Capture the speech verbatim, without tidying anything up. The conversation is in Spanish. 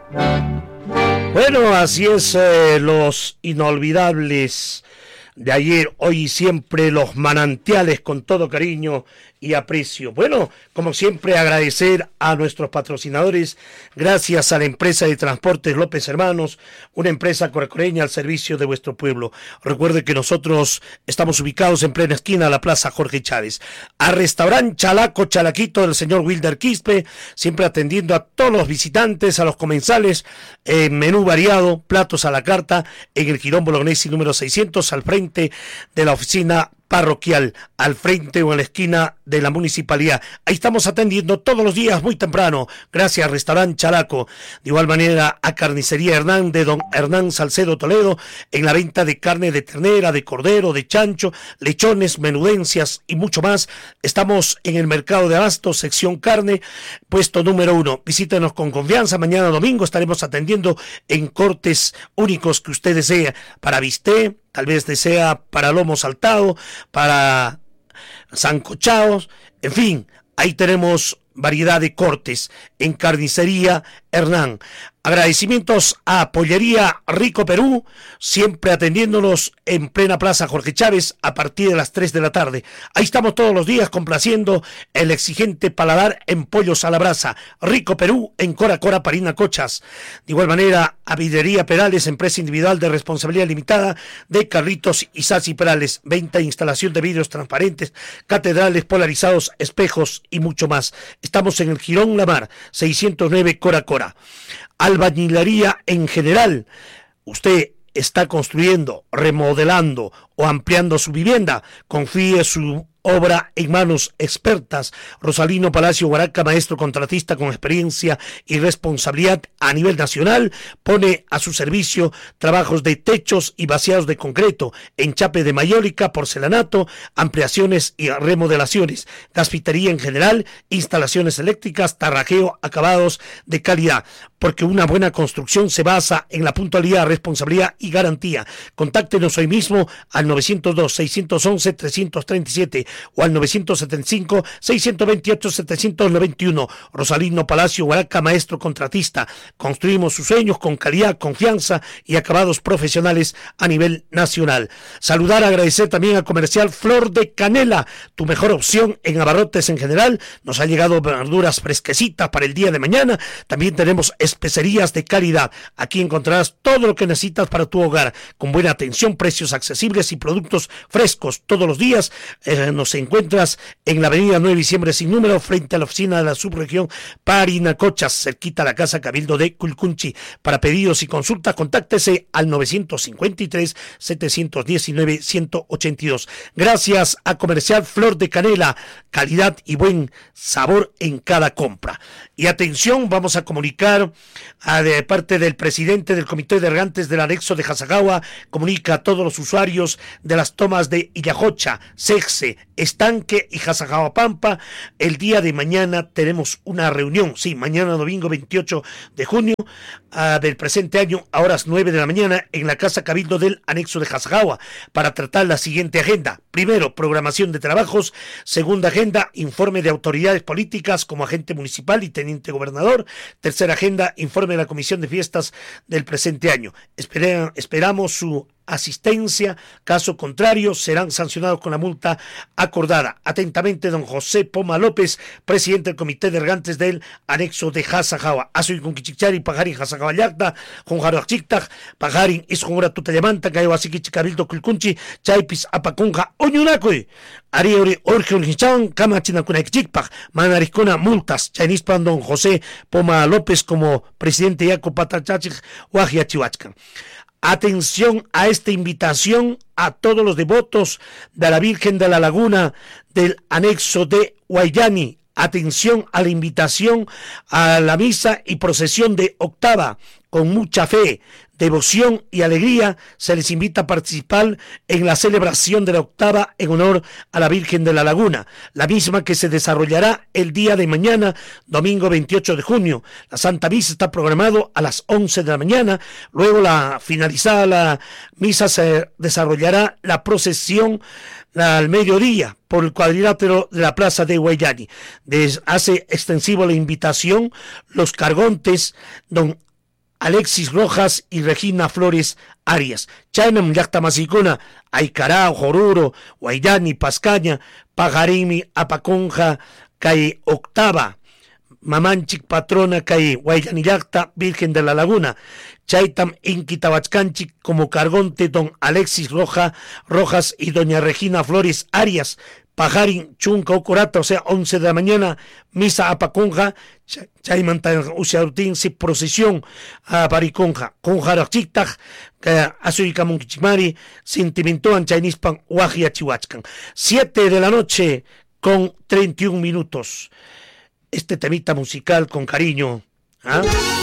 Bueno, así es, eh, los inolvidables de ayer, hoy y siempre, los manantiales con todo cariño y aprecio. Bueno, como siempre, agradecer a nuestros patrocinadores, gracias a la empresa de transportes López Hermanos, una empresa coracoreña al servicio de vuestro pueblo. Recuerde que nosotros estamos ubicados en plena esquina de la Plaza Jorge Chávez. A Restaurante Chalaco Chalaquito del señor Wilder Quispe, siempre atendiendo a todos los visitantes, a los comensales, eh, menú variado, platos a la carta, en el Girón Bolognesi número seiscientos, al frente de la oficina parroquial, al frente o en la esquina de la municipalidad. Ahí estamos atendiendo todos los días muy temprano, gracias a Restaurante Chalaco. De igual manera a Carnicería Hernán de don Hernán Salcedo Toledo, en la venta de carne de ternera, de cordero, de chancho, lechones, menudencias y mucho más. Estamos en el mercado de Abastos, sección carne, puesto número uno. Visítenos con confianza. Mañana domingo estaremos atendiendo en cortes únicos que usted desea, para bistec, tal vez desea para lomo saltado, para sancochados, en fin, ahí tenemos variedad de cortes en Carnicería Hernán. Agradecimientos a Pollería Rico Perú, siempre atendiéndonos en plena Plaza Jorge Chávez a partir de las tres de la tarde. Ahí estamos todos los días complaciendo el exigente paladar en pollos a la brasa. Rico Perú en Cora Cora Parinacochas. De igual manera, a Vidrería Perales, empresa individual de responsabilidad limitada de Carlitos y Sasi Perales. Venta e instalación de vidrios transparentes, catedrales polarizados, espejos y mucho más. Estamos en el Girón La Mar, seiscientos nueve Cora Cora. Albañilería en general. Usted está construyendo, remodelando o ampliando su vivienda, confíe su obra en manos expertas. Rosalino Palacio Huaraca, maestro contratista con experiencia y responsabilidad a nivel nacional, pone a su servicio trabajos de techos y vaciados de concreto, enchape de mayólica, porcelanato, ampliaciones y remodelaciones, gasfitería en general, instalaciones eléctricas, tarrajeo, acabados de calidad, porque una buena construcción se basa en la puntualidad, responsabilidad y garantía. Contáctenos hoy mismo al novecientos dos, seiscientos once, trescientos treinta y siete o al novecientos setenta y cinco, seiscientos veintiocho, setecientos noventa y uno. Rosalino Palacio Huaraca, maestro contratista. Construimos sus sueños con calidad, confianza y acabados profesionales a nivel nacional. Saludar, agradecer también a Comercial Flor de Canela, tu mejor opción en abarrotes en general. Nos ha llegado verduras fresquecitas para el día de mañana. También tenemos especerías de calidad. Aquí encontrarás todo lo que necesitas para tu hogar, con buena atención, precios accesibles y productos frescos todos los días. Eh, nos encuentras en la avenida nueve de diciembre sin número, frente a la oficina de la subregión Parinacochas, cerquita a la Casa Cabildo de Culcunchi. Para pedidos y consultas, contáctese al novecientos cincuenta y tres, setecientos diecinueve, ciento ochenta y dos. Gracias a Comercial Flor de Canela, calidad y buen sabor en cada compra. Y atención, vamos a comunicar a, de parte del presidente del Comité de Regantes del Anexo de Jasagawa, comunica a todos los usuarios de las tomas de Illajocha, Sexe, Estanque y Jasagawa Pampa. El día de mañana tenemos una reunión, sí, mañana domingo veintiocho de junio uh, del presente año, a horas nueve de la mañana, en la Casa Cabildo del Anexo de Jasagawa, para tratar la siguiente agenda. Primero, programación de trabajos. Segunda agenda, informe de autoridades políticas como agente municipal y teniente gobernador. Tercera agenda, informe de la Comisión de Fiestas del presente año. Espera, esperamos su asistencia, caso contrario serán sancionados con la multa acordada. Atentamente, don José Poma López, presidente del Comité de Regantes del Anexo de Jasagawa. Asoy con Kichichari, Pajarin, Jasagawa Yacta, con Jaroachicta, Pajarin, Isjongura Tutayamanta, Cayo Asikichi Cabildo Kulkunchi, Chaipis Apakunja, Oñunakui, Ariori, Orgio Hinchan, Kamachina Kunakchikpaj, Manariscona, multas, Chainispan, don José Poma López como presidente Yaco Patachachik, Huajiachihuachcan. Atención a esta invitación a todos los devotos de la Virgen de la Laguna del Anexo de Huayani. Atención a la invitación a la misa y procesión de octava. Con mucha fe, devoción y alegría se les invita a participar en la celebración de la octava en honor a la Virgen de la Laguna, la misma que se desarrollará el día de mañana, domingo veintiocho de junio. La Santa Misa está programado a las once de la mañana. Luego, la finalizada la misa, se desarrollará la procesión al mediodía por el cuadrilátero de la plaza de Huayani. Hace extensivo la invitación los cargontes don Alexis Rojas y Regina Flores Arias. Chaynam llaqta masikuna Aycará, Joruro, Guayani, Pascaña, Pajarimi, Apaconja, kay octava. Mamanchik patrona kay Guayanillacta, Virgen de la Laguna. Chaitam Inquitawachcanchik como cargonte don Alexis Roja, Rojas y doña Regina Flores Arias. Pajarin Chunca Ocorata, o sea, once de la mañana, misa a Paconja, Chaimanta Usiautin, si procesión a Pariconja, Conjarachictaj, Azuycamunquichimari, Sentimentoan Chainispan, Huajia Chihuachcan. Siete de la noche con treinta y un minutos. Este temita musical con cariño. ¿Ah?